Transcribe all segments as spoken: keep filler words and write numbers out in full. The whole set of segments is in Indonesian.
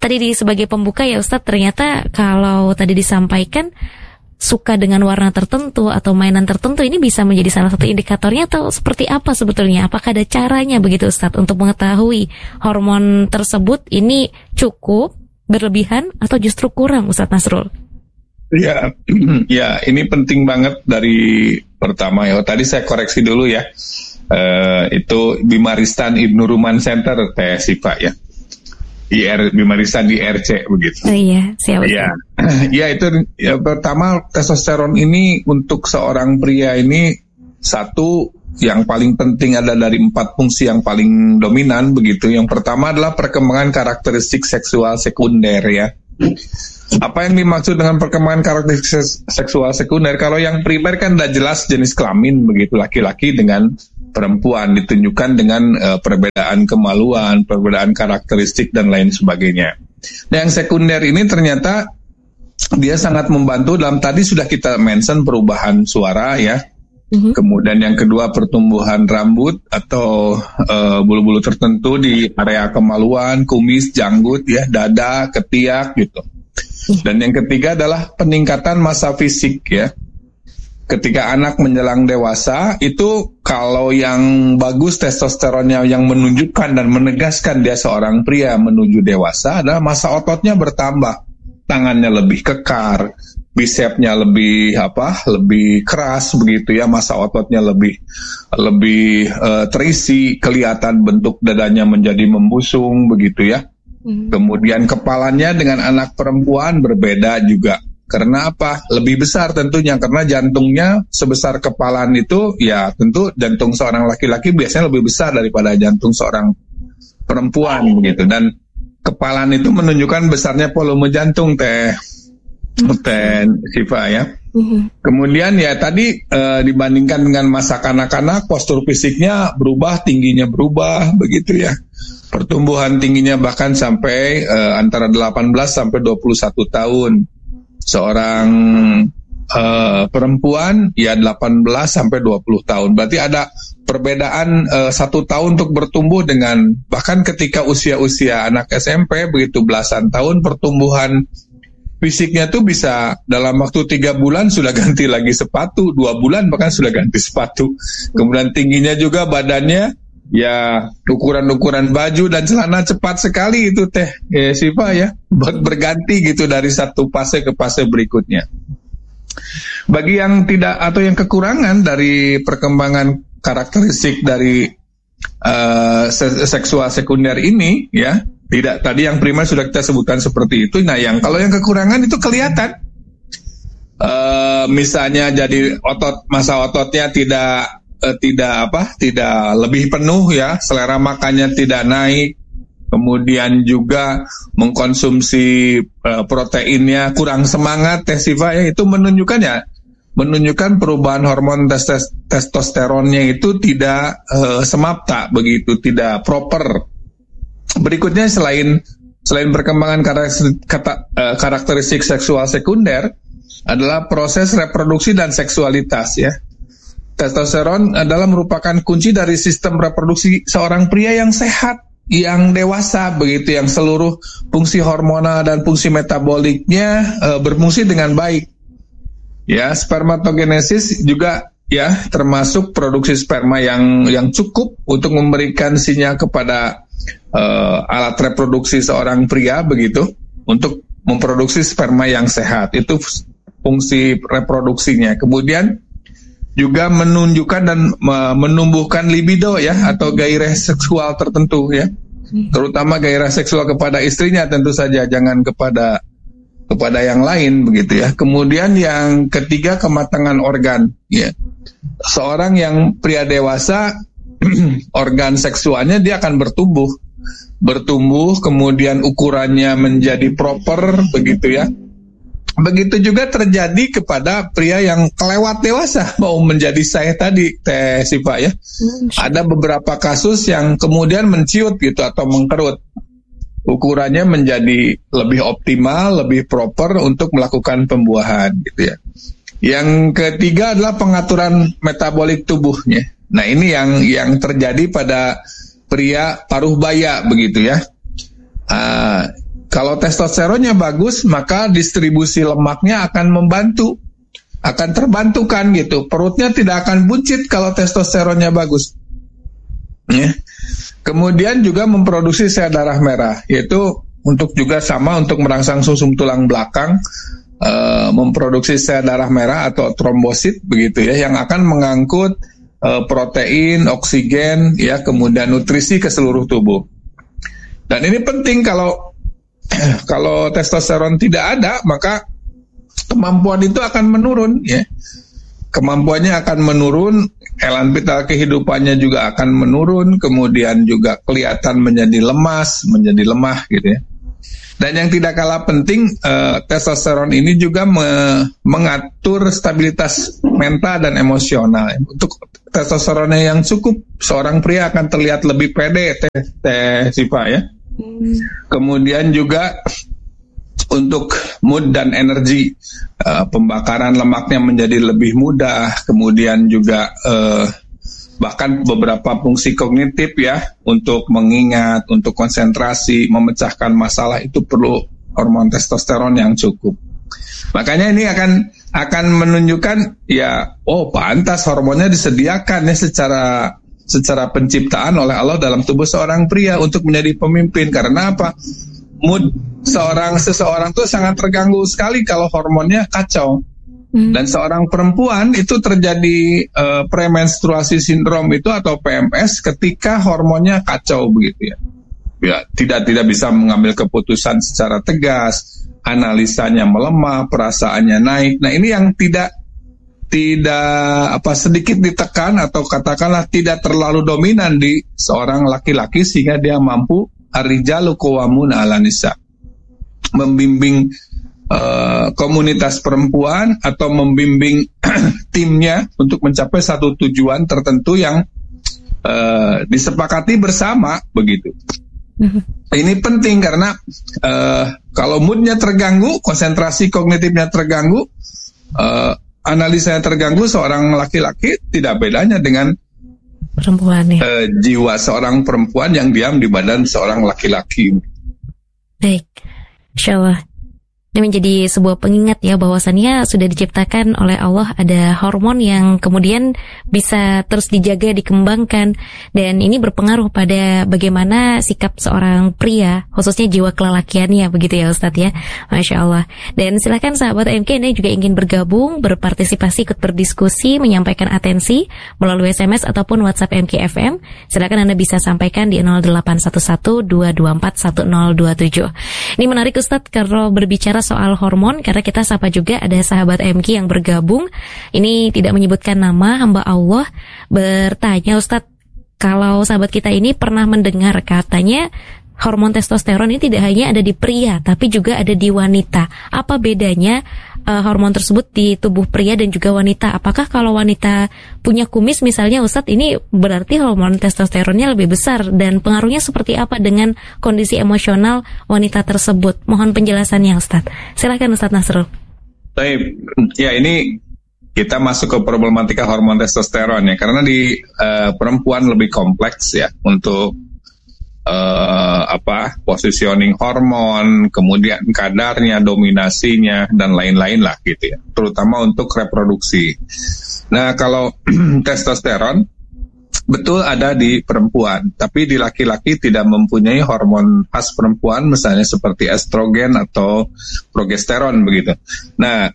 tadi di sebagai pembuka ya Ustadz, ternyata kalau tadi disampaikan suka dengan warna tertentu atau mainan tertentu ini bisa menjadi salah satu indikatornya, atau seperti apa sebetulnya? Apakah ada caranya begitu Ustadz untuk mengetahui hormon tersebut ini cukup, berlebihan, atau justru kurang Ustadz Nasrul? Ya, ya ini penting banget dari pertama ya. Tadi saya koreksi dulu ya. Uh, itu Bimaristan Ibnu Ruman Center Teh Sifa ya. I R Bimaristan di R C begitu. Oh iya, siap. Ya, ya itu ya, pertama testosteron ini untuk seorang pria ini satu yang paling penting ada dari empat fungsi yang paling dominan begitu. Yang pertama adalah perkembangan karakteristik seksual sekunder ya. Apa yang dimaksud dengan perkembangan karakteristik seksual sekunder? Kalau yang primer kan udah jelas jenis kelamin begitu, laki-laki dengan perempuan, ditunjukkan dengan uh, perbedaan kemaluan, perbedaan karakteristik dan lain sebagainya. Nah, yang sekunder ini ternyata dia sangat membantu dalam, tadi sudah kita mention perubahan suara ya. Mm-hmm. Kemudian yang kedua pertumbuhan rambut atau uh, bulu-bulu tertentu di area kemaluan, kumis, janggut ya, dada, ketiak gitu. Dan yang ketiga adalah peningkatan massa fisik ya. Ketika anak menjelang dewasa, itu kalau yang bagus testosteronnya yang menunjukkan dan menegaskan dia seorang pria menuju dewasa adalah massa ototnya bertambah, tangannya lebih kekar, bisepnya lebih apa, lebih keras begitu ya, massa ototnya lebih lebih uh, terisi, kelihatan bentuk dadanya menjadi membusung begitu ya. Hmm. Kemudian kepalanya dengan anak perempuan berbeda juga. Karena apa? Lebih besar tentunya, karena jantungnya sebesar kepalan itu, ya tentu jantung seorang laki-laki biasanya lebih besar daripada jantung seorang perempuan begitu. Dan kepalan itu menunjukkan besarnya volume jantung teh teh Siva ya. Kemudian ya tadi e, dibandingkan dengan masa kanak-kanak, postur fisiknya berubah, tingginya berubah begitu ya. Pertumbuhan tingginya bahkan sampai e, antara delapan belas sampai dua puluh satu tahun. Seorang uh, perempuan ya delapan belas sampai dua puluh tahun. Berarti ada perbedaan uh, satu tahun untuk bertumbuh dengan, bahkan ketika usia-usia anak S M P begitu belasan tahun, pertumbuhan fisiknya tuh bisa dalam waktu tiga bulan sudah ganti lagi sepatu, dua bulan bahkan sudah ganti sepatu. Kemudian tingginya juga badannya, ya ukuran-ukuran baju dan celana cepat sekali itu teh ya, Siva ya, berganti gitu dari satu fase ke fase berikutnya. Bagi yang tidak atau yang kekurangan dari perkembangan karakteristik dari uh, seksual sekunder ini ya, tidak, tadi yang primer sudah kita sebutkan seperti itu. Nah, yang kalau yang kekurangan itu kelihatan, uh, misalnya jadi otot, massa ototnya tidak Uh, tidak apa, tidak lebih penuh ya, selera makannya tidak naik, kemudian juga mengkonsumsi uh, proteinnya kurang semangat teh Siva ya, itu menunjukkan ya, menunjukkan perubahan hormon testes, testosteronnya itu tidak uh, semapta begitu, tidak proper. Berikutnya selain selain perkembangan karakteristik, kata, uh, karakteristik seksual sekunder adalah proses reproduksi dan seksualitas ya. Testosteron adalah merupakan kunci dari sistem reproduksi seorang pria yang sehat, yang dewasa begitu, yang seluruh fungsi hormonal dan fungsi metaboliknya e, berfungsi dengan baik. Ya, spermatogenesis juga ya termasuk produksi sperma yang yang cukup untuk memberikan sinyal kepada e, alat reproduksi seorang pria begitu untuk memproduksi sperma yang sehat. Itu fungsi reproduksinya. Kemudian juga menunjukkan dan menumbuhkan libido ya, atau gairah seksual tertentu ya, terutama gairah seksual kepada istrinya tentu saja, jangan kepada kepada yang lain begitu ya. Kemudian yang ketiga, kematangan organ ya. Seorang yang pria dewasa organ seksualnya dia akan bertumbuh bertumbuh kemudian ukurannya menjadi proper begitu ya. Begitu juga terjadi kepada pria yang kelewat dewasa, mau menjadi saya tadi teh Siva ya. Hmm. Ada beberapa kasus yang kemudian menciut gitu atau mengkerut, ukurannya menjadi lebih optimal, lebih proper untuk melakukan pembuahan gitu ya. Yang ketiga adalah pengaturan metabolik tubuhnya. Nah, ini yang yang terjadi pada pria paruh baya begitu ya. Uh, Kalau testosteronnya bagus, maka distribusi lemaknya akan membantu, akan terbantukan gitu. Perutnya tidak akan buncit kalau testosteronnya bagus. Ya. Kemudian juga memproduksi sel darah merah, yaitu untuk juga sama untuk merangsang sumsum tulang belakang, uh, memproduksi sel darah merah atau trombosit begitu ya, yang akan mengangkut uh, protein, oksigen, ya, kemudian nutrisi ke seluruh tubuh. Dan ini penting kalau kalau testosteron tidak ada, maka kemampuan itu akan menurun, ya. Kemampuannya akan menurun, elan vital kehidupannya juga akan menurun, kemudian juga kelihatan menjadi lemas, menjadi lemah gitu ya. Dan yang tidak kalah penting, eh, testosteron ini juga me- mengatur stabilitas mental dan emosional. Untuk testosteronnya yang cukup, seorang pria akan terlihat lebih pede, teh, teh Siva ya. Kemudian juga untuk mood dan energi, uh, pembakaran lemaknya menjadi lebih mudah, kemudian juga uh, bahkan beberapa fungsi kognitif ya, untuk mengingat, untuk konsentrasi, memecahkan masalah, itu perlu hormon testosteron yang cukup. Makanya ini akan akan menunjukkan ya, oh pantas hormonnya disediakan ya secara secara penciptaan oleh Allah dalam tubuh seorang pria untuk menjadi pemimpin. Karena apa? Mood seorang seseorang tuh sangat terganggu sekali kalau hormonnya kacau. Hmm. Dan seorang perempuan itu terjadi uh, premenstruasi sindrom itu atau P M S ketika hormonnya kacau begitu ya. Ya, tidak tidak bisa mengambil keputusan secara tegas, analisanya melemah, perasaannya naik. Nah, ini yang tidak tidak apa sedikit ditekan atau katakanlah tidak terlalu dominan di seorang laki-laki sehingga dia mampu ar-rijalu qawwamuna 'alan nisa, membimbing uh, komunitas perempuan atau membimbing timnya untuk mencapai satu tujuan tertentu yang uh, disepakati bersama begitu. Ini penting karena uh, kalau moodnya terganggu, konsentrasi kognitifnya terganggu, uh, analisanya terganggu, seorang laki-laki tidak bedanya dengan perempuan ya. Uh, jiwa seorang perempuan yang diam di badan seorang laki-laki. Baik, Insya Allah. Ini menjadi sebuah pengingat ya, bahwasannya sudah diciptakan oleh Allah ada hormon yang kemudian bisa terus dijaga, dikembangkan, dan ini berpengaruh pada bagaimana sikap seorang pria, khususnya jiwa kelelakiannya begitu ya Ustadz ya. Masya Allah. Dan silakan sahabat M K ini juga ingin bergabung, berpartisipasi, ikut berdiskusi, menyampaikan atensi melalui S M S ataupun WhatsApp M K F M. Silakan Anda bisa sampaikan di nol delapan satu satu dua dua empat satu nol dua tujuh. Ini menarik Ustadz kalau berbicara soal hormon, karena kita sapa juga ada sahabat M K yang bergabung. Ini tidak menyebutkan nama, hamba Allah bertanya, Ustadz, kalau sahabat kita ini pernah mendengar katanya hormon testosteron ini tidak hanya ada di pria tapi juga ada di wanita. Apa bedanya uh, hormon tersebut di tubuh pria dan juga wanita? Apakah kalau wanita punya kumis misalnya Ustadz, ini berarti hormon testosteronnya lebih besar, dan pengaruhnya seperti apa dengan kondisi emosional wanita tersebut? Mohon penjelasannya Ustadz. Silakan Ustadz Nasrul. Baik, ya ini kita masuk ke problematika hormon testosteron ya, karena di uh, perempuan lebih kompleks ya untuk Uh, apa positioning hormon, kemudian kadarnya, dominasinya, dan lain-lain lah gitu ya, terutama untuk reproduksi. Nah kalau testosteron betul ada di perempuan, tapi di laki-laki tidak mempunyai hormon khas perempuan, misalnya seperti estrogen atau progesteron begitu. Nah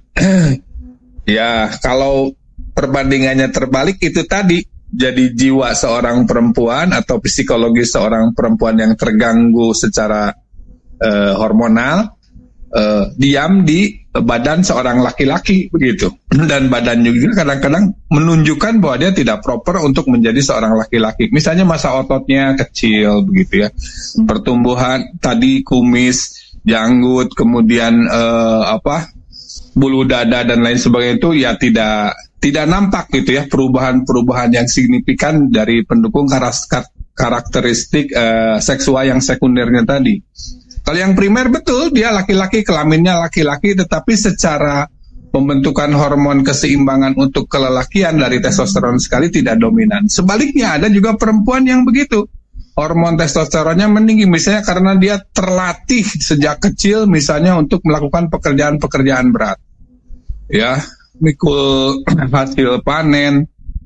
ya kalau perbandingannya terbalik itu tadi, jadi jiwa seorang perempuan atau psikologi seorang perempuan yang terganggu secara uh, hormonal uh, diam di badan seorang laki-laki begitu, dan badannya juga kadang-kadang menunjukkan bahwa dia tidak proper untuk menjadi seorang laki-laki. Misalnya masa ototnya kecil begitu ya, pertumbuhan tadi kumis, janggut, kemudian uh, apa bulu dada dan lain sebagainya itu ya tidak tidak nampak gitu ya, perubahan-perubahan yang signifikan dari pendukung karakteristik uh, seksual yang sekundernya tadi. Kalau yang primer betul, dia laki-laki, kelaminnya laki-laki, tetapi secara pembentukan hormon keseimbangan untuk kelelakian dari testosteron sekali tidak dominan. Sebaliknya ada juga perempuan yang begitu. hormon testosteronnya meninggi, misalnya karena dia terlatih sejak kecil misalnya untuk melakukan pekerjaan-pekerjaan berat, ya, mikul hasil panen,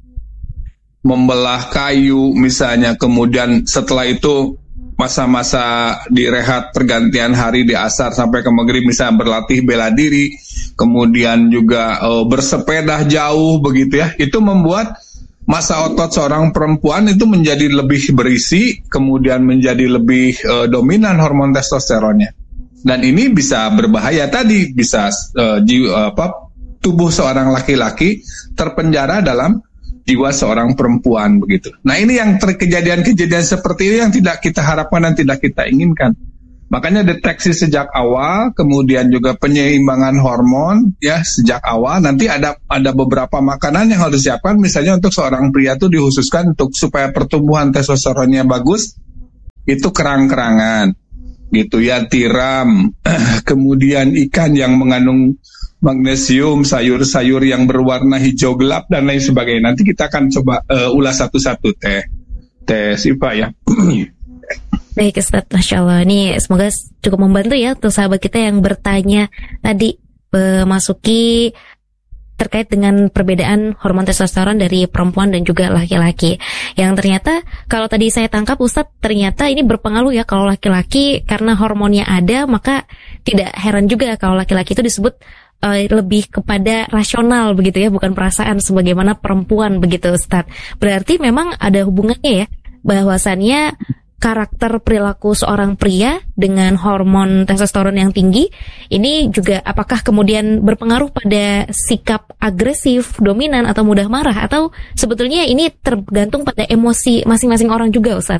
membelah kayu misalnya, kemudian setelah itu masa-masa direhat pergantian hari di asar sampai ke maghrib misalnya berlatih bela diri, kemudian juga e, bersepeda jauh begitu ya, itu membuat masa otot seorang perempuan itu menjadi lebih berisi, kemudian menjadi lebih uh, dominan hormon testosteronnya. Dan ini bisa berbahaya tadi, bisa uh, jiwa, apa, tubuh seorang laki-laki terpenjara dalam jiwa seorang perempuan begitu. Nah ini yang kejadian-kejadian seperti ini yang tidak kita harapkan dan tidak kita inginkan. Makanya deteksi sejak awal, kemudian juga penyeimbangan hormon ya sejak awal. Nanti ada ada beberapa makanan yang harus disiapkan, misalnya untuk seorang pria itu dikhususkan untuk supaya pertumbuhan testosteronnya bagus, itu kerang-kerangan gitu ya, tiram, kemudian ikan yang mengandung magnesium, sayur-sayur yang berwarna hijau gelap dan lain sebagainya. Nanti kita akan coba uh, ulas satu-satu teh teh Siva ya. Baik Ustaz, Masya Allah. Ini semoga cukup membantu ya untuk sahabat kita yang bertanya tadi memasuki terkait dengan perbedaan hormon testosteron dari perempuan dan juga laki-laki. Yang ternyata kalau tadi saya tangkap Ustaz, ternyata ini berpengaruh ya kalau laki-laki karena hormonnya ada, maka tidak heran juga kalau laki-laki itu disebut uh, lebih kepada rasional begitu ya, bukan perasaan sebagaimana perempuan begitu Ustaz. Berarti memang ada hubungannya ya, bahwasannya karakter perilaku seorang pria dengan hormon testosteron yang tinggi ini juga apakah kemudian berpengaruh pada sikap agresif, dominan atau mudah marah, atau sebetulnya ini tergantung pada emosi masing-masing orang juga Ustaz?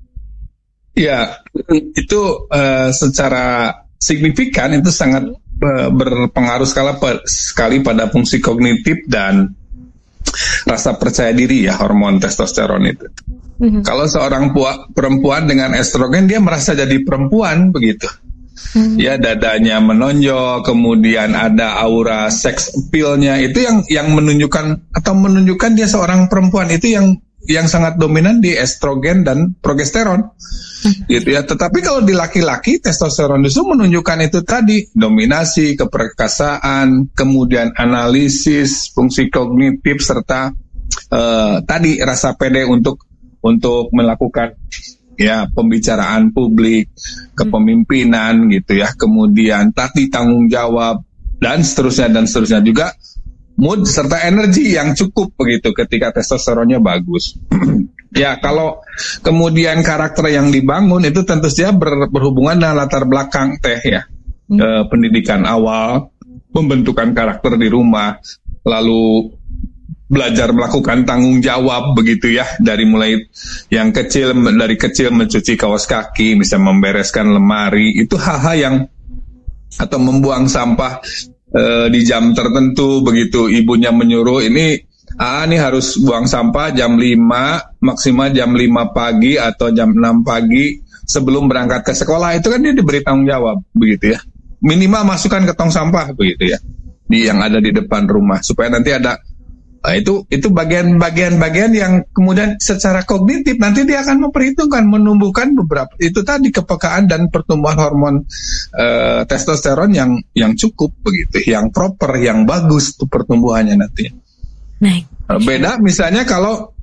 Ya, itu uh, secara signifikan itu sangat uh, berpengaruh sekali, sekali pada fungsi kognitif dan rasa percaya diri ya, hormon testosteron itu. Mm-hmm. Kalau seorang pua, perempuan dengan estrogen, dia merasa jadi perempuan begitu. Mm-hmm. Ya, dadanya menonjol, kemudian ada aura sex appeal-nya, itu yang yang menunjukkan atau menunjukkan dia seorang perempuan, itu yang yang sangat dominan di estrogen dan progesteron. Mm-hmm. Gitu ya. Tetapi kalau di laki-laki, testosteron itu menunjukkan itu tadi, dominasi, keperkasaan, kemudian analisis, fungsi kognitif, serta uh, tadi rasa pede untuk untuk melakukan ya pembicaraan publik, kepemimpinan gitu ya, kemudian tadi tanggung jawab dan seterusnya dan seterusnya, juga mood serta energi yang cukup begitu ketika testosteronnya bagus. Ya, kalau kemudian karakter yang dibangun itu tentu saja ber, berhubungan dengan latar belakang teh ya, hmm. e, pendidikan awal, pembentukan karakter di rumah, lalu belajar melakukan tanggung jawab begitu ya, dari mulai yang kecil, dari kecil mencuci kaos kaki, bisa membereskan lemari, itu hal-hal yang, atau membuang sampah e, di jam tertentu begitu, ibunya menyuruh ini ah ini harus buang sampah jam lima, maksimal jam lima pagi atau jam enam pagi sebelum berangkat ke sekolah, itu kan dia diberi tanggung jawab begitu ya, minimal masukkan ke tong sampah begitu ya, di yang ada di depan rumah, supaya nanti ada. Nah, itu itu bagian-bagian-bagian yang kemudian secara kognitif nanti dia akan memperhitungkan, menumbuhkan beberapa itu tadi kepekaan dan pertumbuhan hormon uh, testosteron yang yang cukup begitu, yang proper, yang bagus tuh pertumbuhannya nanti. Nah, beda misalnya kalau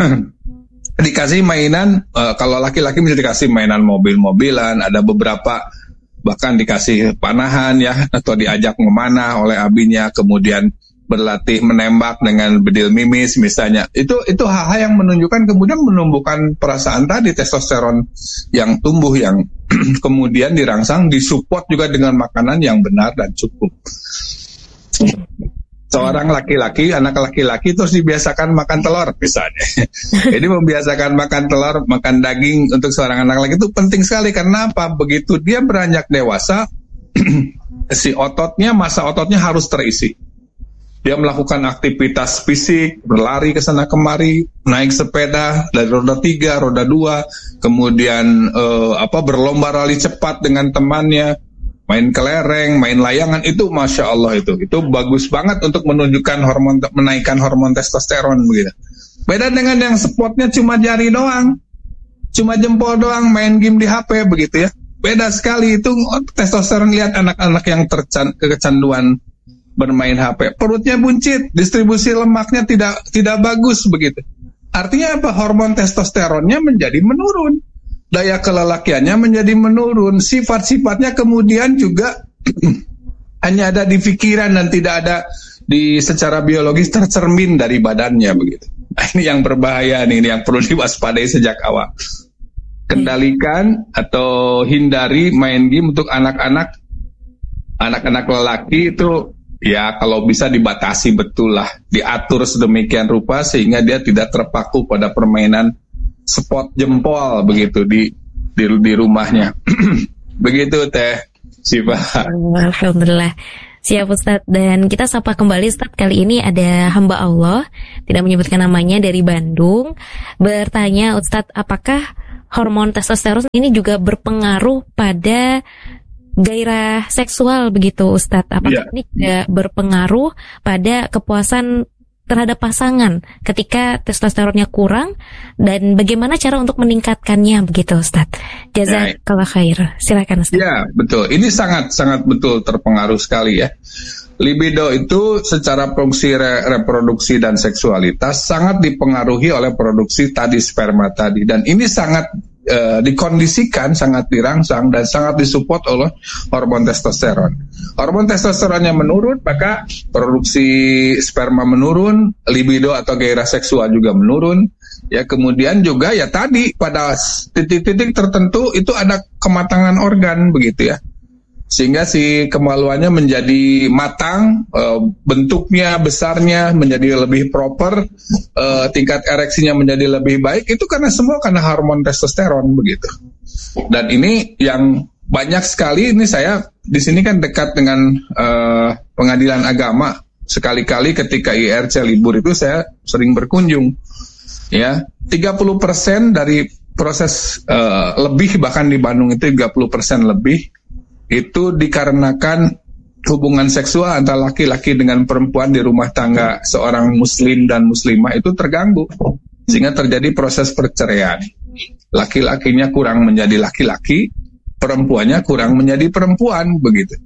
dikasih mainan, uh, kalau laki-laki bisa dikasih mainan mobil-mobilan, ada beberapa bahkan dikasih panahan ya, atau diajak memanah oleh abinya, kemudian berlatih menembak dengan bedil mimis misalnya, itu itu hal-hal yang menunjukkan kemudian menumbuhkan perasaan tadi, testosteron yang tumbuh, yang kemudian dirangsang, disupport juga dengan makanan yang benar dan cukup. Seorang laki-laki, anak laki-laki terus dibiasakan makan telur misalnya. Jadi membiasakan makan telur, makan daging untuk seorang anak laki itu penting sekali, karena apa? Begitu dia beranjak dewasa, si ototnya, masa ototnya harus terisi. Dia melakukan aktivitas fisik, berlari ke sana kemari, naik sepeda dari roda tiga, roda dua, kemudian eh, apa berlomba rali cepat dengan temannya, main kelereng, main layangan, itu masya Allah itu, itu bagus banget untuk menunjukkan hormon, menaikkan hormon testosteron begitu. Beda dengan yang spotnya cuma jari doang, cuma jempol doang main game di H P begitu ya. Beda sekali itu testosteron. Lihat anak-anak yang tercan- kecanduan bermain H P, perutnya buncit, distribusi lemaknya tidak tidak bagus begitu. Artinya apa? Hormon testosteronnya menjadi menurun, daya kelelakiannya menjadi menurun, sifat-sifatnya kemudian juga hanya ada di pikiran dan tidak ada di secara biologis tercermin dari badannya begitu. Nah, ini yang berbahaya nih, ini yang perlu diwaspadai sejak awal. Kendalikan atau hindari main game untuk anak-anak anak-anak lelaki itu ya kalau bisa dibatasi betul lah, diatur sedemikian rupa sehingga dia tidak terpaku pada permainan spot jempol begitu di di, di rumahnya. Begitu Teh Siva. Alhamdulillah. Siap Ustadz, dan kita sapa kembali Ustadz. Kali ini ada hamba Allah, tidak menyebutkan namanya, dari Bandung, bertanya, Ustadz, apakah hormon testosteron ini juga berpengaruh pada gairah seksual begitu Ustadz? Apakah yeah. ini juga berpengaruh pada kepuasan terhadap pasangan ketika testosteronnya kurang, dan bagaimana cara untuk meningkatkannya begitu Ustadz? Jazakallah khair. Silakan Ustadz. Ya, betul. Ini sangat-sangat betul terpengaruh sekali ya. Libido itu secara fungsi re- reproduksi dan seksualitas sangat dipengaruhi oleh produksi tadi sperma tadi, dan ini sangat Uh, dikondisikan, sangat dirangsang dan sangat disupport oleh hormon testosteron. Hormon testosteronnya menurun, maka produksi sperma menurun, libido atau gairah seksual juga menurun. Ya, kemudian juga ya tadi pada titik-titik tertentu itu ada kematangan organ begitu ya. Sehingga si kemaluannya menjadi matang, e, bentuknya, besarnya menjadi lebih proper, e, tingkat ereksinya menjadi lebih baik, itu karena semua karena hormon testosteron begitu. Dan ini yang banyak sekali, ini saya di sini kan dekat dengan e, pengadilan agama, sekali-kali ketika I R C libur itu saya sering berkunjung. Ya, tiga puluh persen dari proses e, lebih, bahkan di Bandung itu tiga puluh persen lebih itu dikarenakan hubungan seksual antara laki-laki dengan perempuan di rumah tangga seorang muslim dan muslimah itu terganggu, sehingga terjadi proses perceraian. Laki-lakinya kurang menjadi laki-laki, perempuannya kurang menjadi perempuan begitu.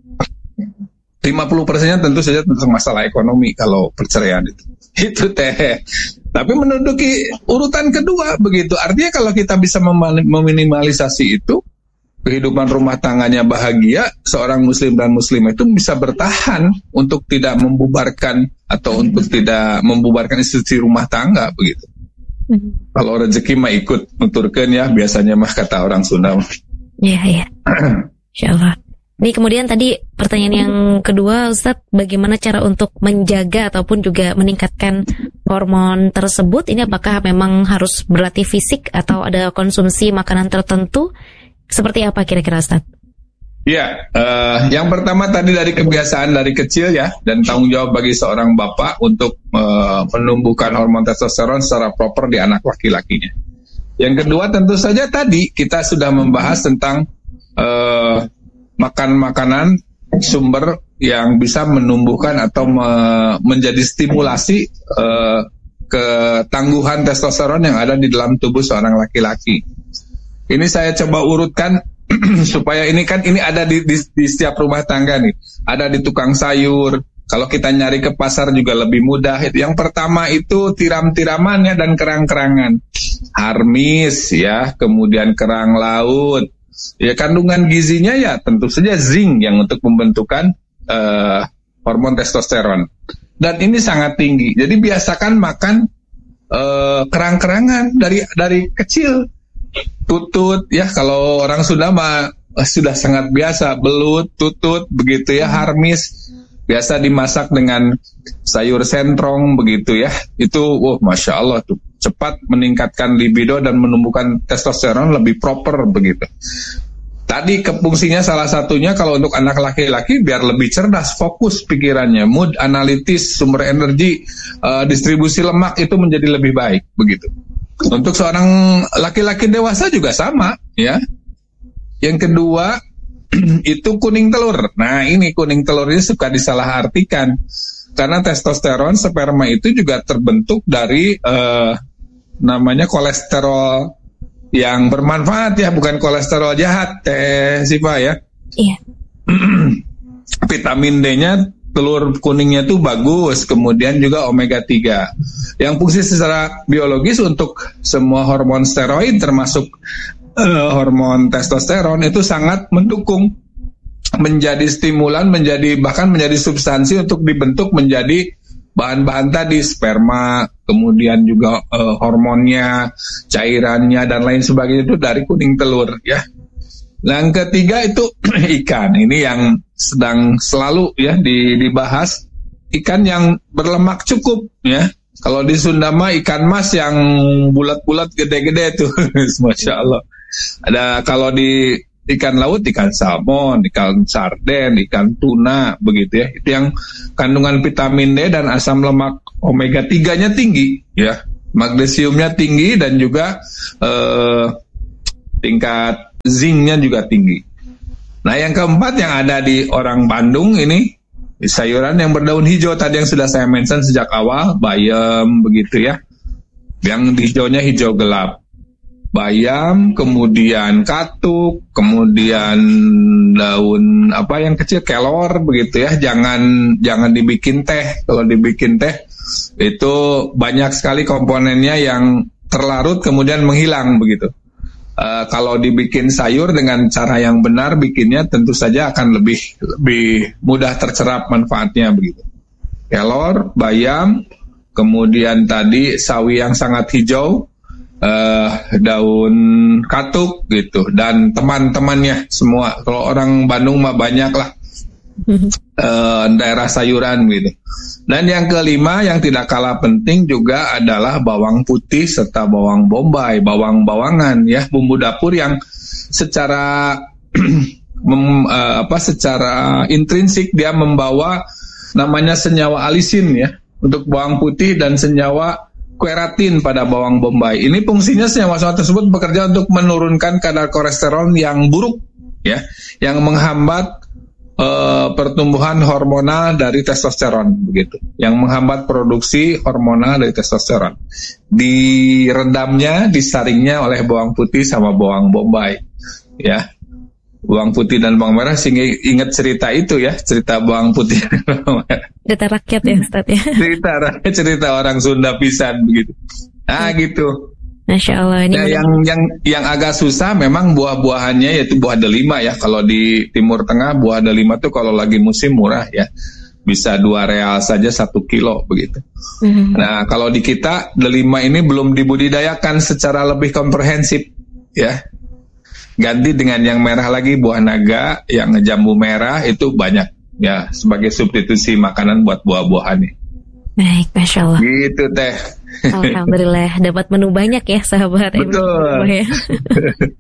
lima puluh persennya tentu saja tentang masalah ekonomi kalau perceraian itu. Itu teh. Tapi menduduki urutan kedua begitu. Artinya kalau kita bisa meminimalisasi itu, kehidupan rumah tangganya bahagia, seorang muslim dan muslimah itu bisa bertahan untuk tidak membubarkan atau untuk tidak membubarkan institusi rumah tangga begitu. Hmm. Kalau rezeki mah ikut nuturkeun ya, biasanya mah kata orang Sunda. Iya, iya. Insyaallah. Ini kemudian tadi pertanyaan yang kedua Ustadz, bagaimana cara untuk menjaga ataupun juga meningkatkan hormon tersebut? Ini apakah memang harus berlatih fisik atau ada konsumsi makanan tertentu? Seperti apa kira-kira Ustaz? Ya, uh, yang pertama tadi dari kebiasaan dari kecil ya, dan tanggung jawab bagi seorang bapak untuk uh, menumbuhkan hormon testosteron secara proper di anak laki-lakinya. Yang kedua tentu saja tadi kita sudah membahas tentang uh, makan makanan sumber yang bisa menumbuhkan atau me- menjadi stimulasi uh, ketangguhan testosteron yang ada di dalam tubuh seorang laki-laki. Ini saya coba urutkan supaya ini kan ini ada di, di, di setiap rumah tangga nih. Ada di tukang sayur. Kalau kita nyari ke pasar juga lebih mudah. Yang pertama itu tiram-tiramannya dan kerang-kerangan. Harmis ya, kemudian kerang laut. Ya, kandungan gizinya ya tentu saja zinc yang untuk pembentukan uh, hormon testosteron. Dan ini sangat tinggi. Jadi biasakan makan uh, kerang-kerangan dari dari kecil. Tutut ya, kalau orang Sunda mah sudah sangat biasa, belut, tutut begitu ya, harmis biasa dimasak dengan sayur sentrong begitu ya. Itu wah, masya Allah tuh cepat meningkatkan libido dan menumbuhkan testosteron lebih proper begitu. Tadi kefungsinya salah satunya kalau untuk anak laki-laki biar lebih cerdas, fokus pikirannya, mood, analitis, sumber energi, uh, distribusi lemak itu menjadi lebih baik begitu. Untuk seorang laki-laki dewasa juga sama ya. Yang kedua itu kuning telur. Nah, ini kuning telur ini suka disalahartikan karena testosteron sperma itu juga terbentuk dari uh, namanya kolesterol yang bermanfaat ya, bukan kolesterol jahat Teh Siva ya. Iya. Vitamin D-nya telur kuningnya tuh bagus, kemudian juga omega tiga. Yang fungsi secara biologis untuk semua hormon steroid termasuk uh, hormon testosteron itu sangat mendukung, menjadi stimulan, menjadi bahkan menjadi substansi untuk dibentuk menjadi bahan-bahan tadi, sperma, kemudian juga uh, hormonnya, cairannya dan lain sebagainya itu dari kuning telur ya. Yang ketiga itu ikan. Ini yang sedang selalu ya dibahas, ikan yang berlemak cukup ya. Kalau di Sunda mah ikan mas yang bulat-bulat gede-gede tuh, masya Allah. Ada kalau di ikan laut, ikan salmon, ikan sarden, ikan tuna, begitu ya. Itu yang kandungan vitamin D dan asam lemak omega tiga-nya tinggi ya. Magnesiumnya tinggi dan juga eh, tingkat zinc-nya juga tinggi. Nah yang keempat yang ada di orang Bandung ini, sayuran yang berdaun hijau tadi yang sudah saya mention sejak awal, bayam begitu ya. Yang hijaunya hijau gelap. Bayam, kemudian katuk, kemudian daun apa yang kecil, kelor begitu ya. Jangan jangan dibikin teh. Kalau dibikin teh itu banyak sekali komponennya yang terlarut kemudian menghilang begitu. Uh, kalau dibikin sayur dengan cara yang benar bikinnya tentu saja akan lebih lebih mudah tercerap manfaatnya begitu. Kelor, bayam, kemudian tadi sawi yang sangat hijau, uh, daun katuk gitu, dan teman-temannya semua. Kalau orang Bandung mah banyak lah uh, daerah sayuran gitu. Dan yang kelima yang tidak kalah penting juga adalah bawang putih serta bawang bombay, bawang-bawangan ya, bumbu dapur yang secara mem, uh, apa secara intrinsik dia membawa namanya senyawa alisin ya untuk bawang putih dan senyawa queratin pada bawang bombay. Ini fungsinya senyawa-senyawa tersebut bekerja untuk menurunkan kadar kolesterol yang buruk ya, yang menghambat Uh, pertumbuhan hormonal dari testosteron begitu, yang menghambat produksi hormonal dari testosteron. Direndamnya, disaringnya oleh bawang putih sama bawang bombay, ya. Bawang putih dan bawang merah, sehingga ingat cerita itu ya, cerita bawang putih. Cerita rakyat ya Ustaz ya. Cerita rakyat, cerita orang Sunda pisan begitu. Nah gitu. Masya Allah. Ini nah, yang yang yang agak susah memang buah-buahannya, yaitu buah delima ya. Kalau di Timur Tengah buah delima tuh kalau lagi musim murah ya, bisa dua real saja satu kilo begitu. Mm-hmm. Nah kalau di kita delima ini belum dibudidayakan secara lebih komprehensif ya. Ganti dengan yang merah lagi, buah naga, yang jambu merah itu banyak ya sebagai substitusi makanan buat buah-buahannya. Baik, Masya Allah. Gitu teh. Alhamdulillah dapat menu banyak ya sahabat. Betul. Ya.